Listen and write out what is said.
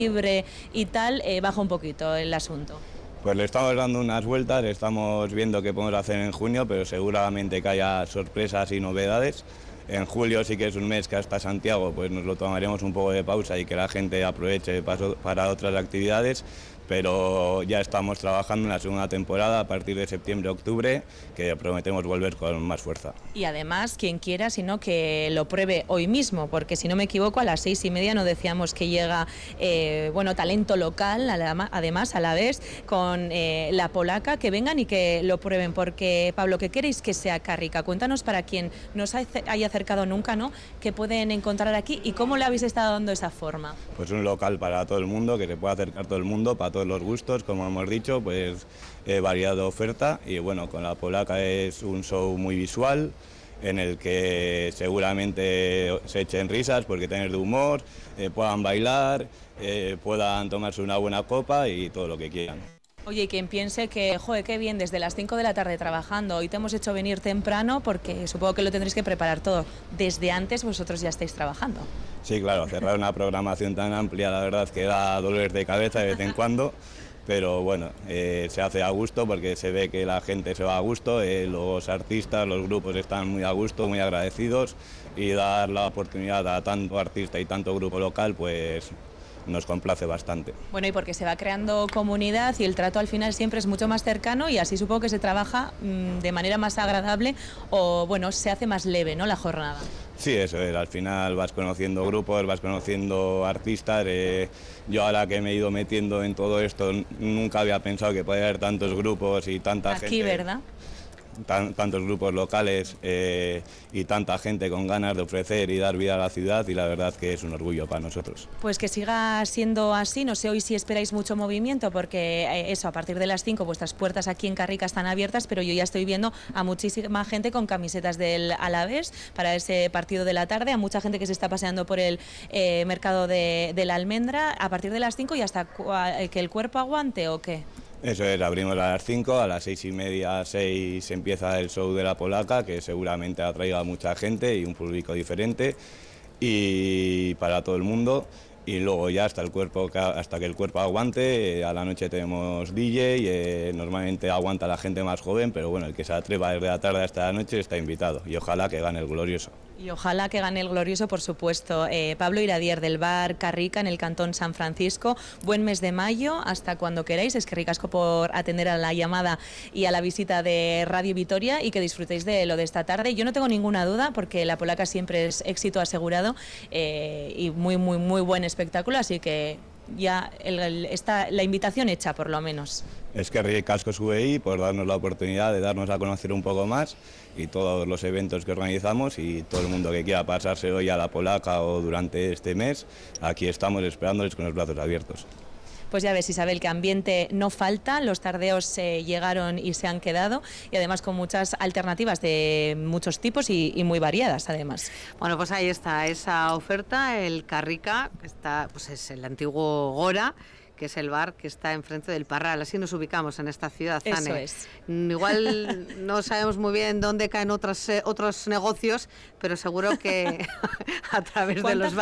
libre y tal, baja un poquito el asunto. Pues le estamos dando unas vueltas, estamos viendo qué podemos hacer en junio, pero seguramente que haya sorpresas y novedades. En julio sí que es un mes que hasta Santiago pues nos lo tomaremos un poco de pausa y que la gente aproveche para otras actividades, pero ya estamos trabajando en la segunda temporada a partir de septiembre-octubre, que prometemos volver con más fuerza. Y además, quien quiera, sino que lo pruebe hoy mismo, porque si no me equivoco, a las 6:30 no decíamos que llega talento local, además a la vez, con la polaca, que vengan y que lo prueben, porque Pablo, ¿qué queréis que sea Karrika? Cuéntanos para quien no se haya acercado nunca, ¿no?, qué pueden encontrar aquí y cómo le habéis estado dando esa forma. Pues un local para todo el mundo, que se pueda acercar todo el mundo, para todos los gustos, como hemos dicho, pues variedad de oferta, y bueno, con la polaca es un show muy visual, en el que seguramente se echen risas porque tienen de humor, puedan bailar, puedan tomarse una buena copa y todo lo que quieran. Oye, y quien piense que, joder, qué bien, desde las 5 de la tarde trabajando, hoy te hemos hecho venir temprano porque supongo que lo tendréis que preparar todo. Desde antes vosotros ya estáis trabajando. Sí, claro, cerrar una programación tan amplia, la verdad que da dolores de cabeza de vez en cuando, pero bueno, se hace a gusto porque se ve que la gente se va a gusto, los artistas, los grupos están muy a gusto, muy agradecidos, y dar la oportunidad a tanto artista y tanto grupo local, pues nos complace bastante. Bueno, y porque se va creando comunidad y el trato al final siempre es mucho más cercano y así supongo que se trabaja de manera más agradable o, bueno, se hace más leve, ¿no?, la jornada. Sí, eso es, al final vas conociendo grupos, vas conociendo artistas. Yo ahora que me he ido metiendo en todo esto, nunca había pensado que podía haber tantos grupos y tanta gente. Aquí, ¿verdad? Tantos grupos locales y tanta gente con ganas de ofrecer y dar vida a la ciudad, y la verdad que es un orgullo para nosotros. Pues que siga siendo así, no sé hoy si esperáis mucho movimiento, porque eso, a partir de las 5 vuestras puertas aquí en Karrika están abiertas, pero yo ya estoy viendo a muchísima gente con camisetas del Alavés para ese partido de la tarde, a mucha gente que se está paseando por el mercado de la Almendra, a partir de las 5 y hasta que el cuerpo aguante, ¿o qué? Eso es, abrimos a las 5, a las 6:30, 6 empieza el show de la polaca, que seguramente atraiga a mucha gente y un público diferente, y para todo el mundo, y luego ya hasta que el cuerpo aguante, a la noche tenemos DJ, normalmente aguanta la gente más joven, pero bueno, el que se atreva desde la tarde hasta la noche está invitado, y ojalá que gane el glorioso. Y ojalá que gane el glorioso, por supuesto. Pablo Iradier, del bar Karrika, en el Cantón San Francisco. Buen mes de mayo, hasta cuando queráis. Es que ricasco por atender a la llamada y a la visita de Radio Vitoria, y que disfrutéis de lo de esta tarde. Yo no tengo ninguna duda, porque la polaca siempre es éxito asegurado y muy, muy, muy buen espectáculo, así que ya está la invitación hecha, por lo menos. Es que ricasco SUEI por darnos la oportunidad de darnos a conocer un poco más, y todos los eventos que organizamos, y todo el mundo que quiera pasarse hoy a la polaca o durante este mes, aquí estamos esperándoles con los brazos abiertos. Pues ya ves, Isabel, que ambiente no falta, los tardeos llegaron y se han quedado, y además con muchas alternativas de muchos tipos y muy variadas además. Bueno, pues ahí está esa oferta, el Karrika, que está, pues es el antiguo Gora, que es el bar que está enfrente del Parral. Así nos ubicamos en esta ciudad, Zane. Eso es. Igual no sabemos muy bien dónde caen otros negocios, pero seguro que a través de los